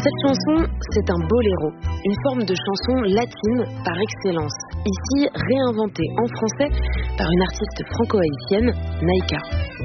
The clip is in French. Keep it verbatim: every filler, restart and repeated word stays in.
Cette chanson, c'est un boléro, une forme de chanson latine par excellence, ici réinventée en français par une artiste franco-haïtienne, Naïka.